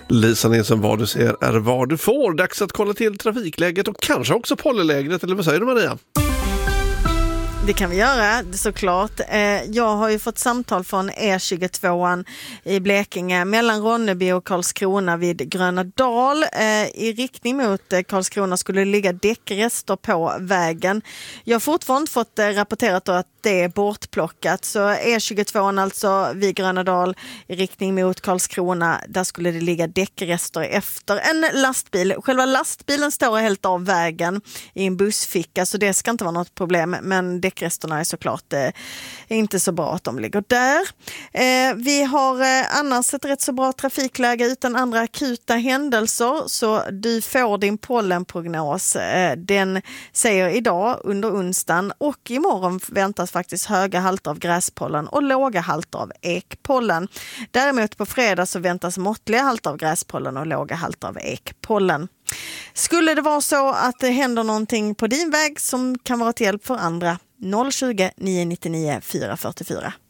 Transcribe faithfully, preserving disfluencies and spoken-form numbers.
Lisa Nilsson, vad du ser är vad du får. Dags att kolla till trafikläget och kanske också pollenläget, eller vad säger du, Maria? Det kan vi göra, såklart. Jag har ju fått samtal från E tjugotvå i Blekinge mellan Ronneby och Karlskrona vid Gröna Dal. I riktning mot Karlskrona skulle det ligga däckrester på vägen. Jag har fortfarande fått rapporterat att det är bortplockat. Så E tjugotvå alltså vid Gröna Dal i riktning mot Karlskrona, där skulle det ligga däckrester efter en lastbil. Själva lastbilen står helt av vägen i en bussficka, så det ska inte vara något problem, men däckresterna är såklart eh, inte så bra att de ligger där. Eh, vi har eh, annars ett rätt så bra trafikläge utan andra akuta händelser, så du får din pollenprognos. Eh, den säger idag under onsdagen och imorgon väntas faktiskt höga halter av gräspollen och låga halter av ekpollen. Däremot på fredag så väntas måttliga halter av gräspollen och låga halter av ekpollen. Skulle det vara så att det händer någonting på din väg som kan vara till hjälp för andra, noll tjugo, nio nio nio, fyra fyra fyra.